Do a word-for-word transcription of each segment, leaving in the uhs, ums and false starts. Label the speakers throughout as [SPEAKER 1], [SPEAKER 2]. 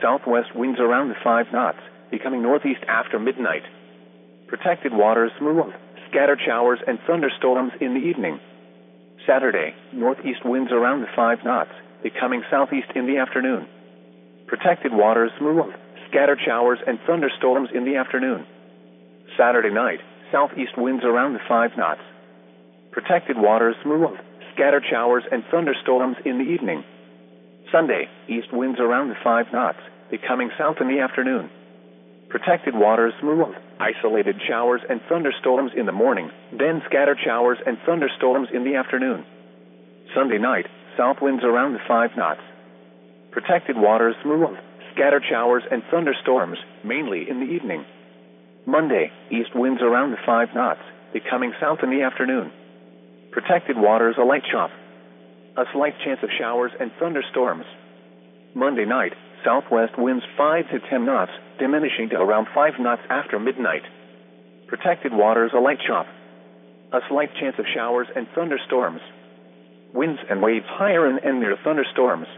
[SPEAKER 1] southwest winds around five knots, becoming northeast after midnight. Protected waters smooth, scattered showers and thunderstorms in the evening. Saturday, northeast winds around five knots, becoming southeast in the afternoon. Protected waters smooth, scattered showers and thunderstorms in the afternoon. Saturday night, southeast winds around five knots. Protected waters smooth, scattered showers and thunderstorms in the evening. Sunday, east winds around five knots, becoming south in the afternoon. Protected waters smooth, isolated showers and thunderstorms in the morning, then scattered showers and thunderstorms in the afternoon. Sunday night, south winds around five knots. Protected waters smooth, scattered showers and thunderstorms, mainly in the evening. Monday, east winds around five knots, becoming south in the afternoon. Protected waters a light chop. A slight chance of showers and thunderstorms. Monday night, southwest winds five to ten knots, diminishing to around five knots after midnight. Protected waters a light chop. A slight chance of showers and thunderstorms. Winds and waves higher and, and near thunderstorms.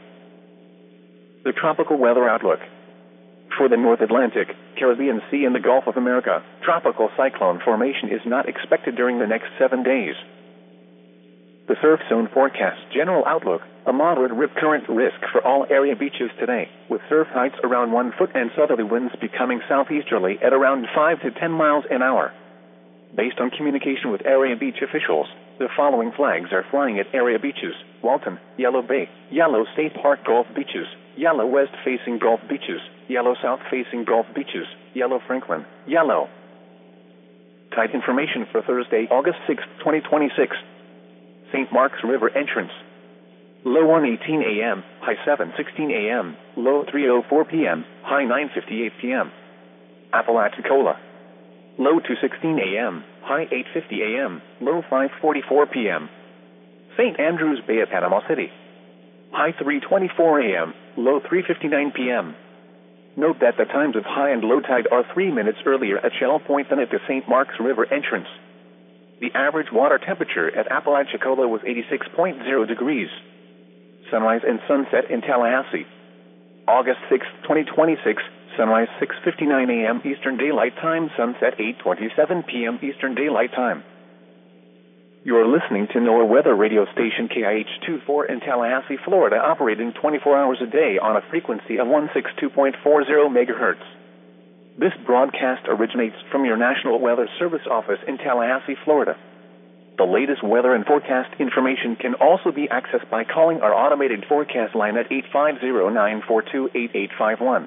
[SPEAKER 1] The tropical weather outlook. For the North Atlantic, Caribbean Sea and the Gulf of America, tropical cyclone formation is not expected during the next seven days. The surf zone forecast general outlook, a moderate rip current risk for all area beaches today, with surf heights around one foot and southerly winds becoming southeasterly at around five to ten miles an hour. Based on communication with area beach officials, the following flags are flying at area beaches: Walton, Yellow Bay, Yellow State Park Gulf Beaches, Yellow West-facing Gulf Beaches, Yellow South-facing Gulf Beaches, Yellow Franklin, Yellow. Tide information for Thursday, August sixth, twenty twenty-six. Saint Mark's River entrance. Low one eighteen a m, high seven sixteen a m, low three oh four p m, high nine fifty-eight p m Apalachicola. Low two sixteen a m, high eight fifty a m, low five forty-four p m Saint Andrews Bay at Panama City. High three twenty-four a m, low three fifty-nine p m Note that the times of high and low tide are three minutes earlier at Shell Point than at the Saint Mark's River entrance. The average water temperature at Apalachicola was eighty-six point zero degrees. Sunrise and sunset in Tallahassee. August sixth, twenty twenty-six, sunrise six fifty-nine a m Eastern Daylight Time, sunset eight twenty-seven p m Eastern Daylight Time. You are listening to NOAA Weather Radio Station K I H twenty-four in Tallahassee, Florida, operating twenty-four hours a day on a frequency of one sixty-two point four zero megahertz. This broadcast originates from your National Weather Service office in Tallahassee, Florida. The latest weather and forecast information can also be accessed by calling our automated forecast line at eight five zero, nine four two, eight eight five one.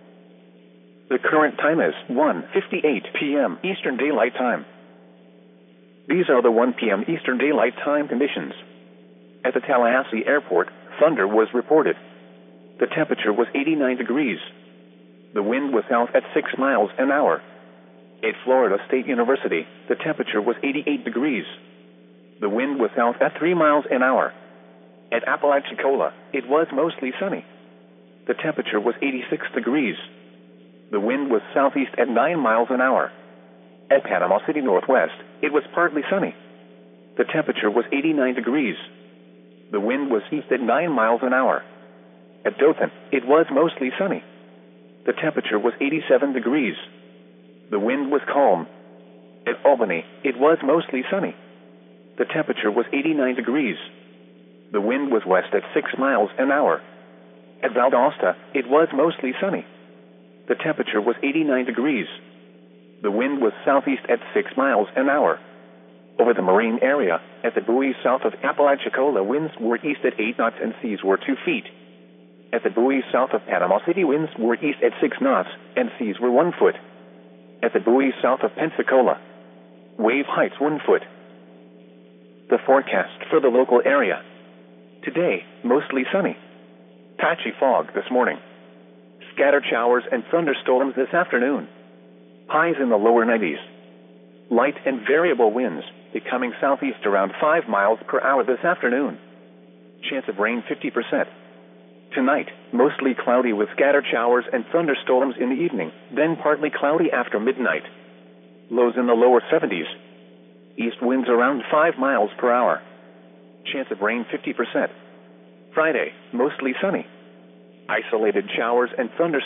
[SPEAKER 1] The current time is one fifty-eight p m Eastern Daylight Time. These are the one p m Eastern Daylight Time conditions. At the Tallahassee Airport, thunder was reported. The temperature was eighty-nine degrees. The wind was south at six miles an hour. At Florida State University, the temperature was eighty-eight degrees. The wind was south at three miles an hour. At Apalachicola, it was mostly sunny. The temperature was eighty-six degrees. The wind was southeast at nine miles an hour. At Panama City Northwest, it was partly sunny. The temperature was eighty-nine degrees. The wind was east at nine miles an hour. At Dothan, it was mostly sunny. The temperature was eighty-seven degrees. The wind was calm. At Albany, it was mostly sunny. The temperature was eighty-nine degrees. The wind was west at six miles an hour. At Valdosta, it was mostly sunny. The temperature was eighty-nine degrees. The wind was southeast at six miles an hour. Over the marine area, at the buoys south of Apalachicola, winds were east at eight knots and seas were two feet. At the buoys south of Panama City, winds were east at six knots, and seas were one foot. At the buoys south of Pensacola, wave heights one foot. The forecast for the local area. Today, mostly sunny. Patchy fog this morning. Scattered showers and thunderstorms this afternoon. Highs in the lower nineties. Light and variable winds, becoming southeast around five miles per hour this afternoon. Chance of rain fifty percent. Tonight, mostly cloudy with scattered showers and thunderstorms in the evening, then partly cloudy after midnight. Lows in the lower seventies. East winds around five miles per hour. Chance of rain fifty percent. Friday, mostly sunny. Isolated showers and thunderstorms.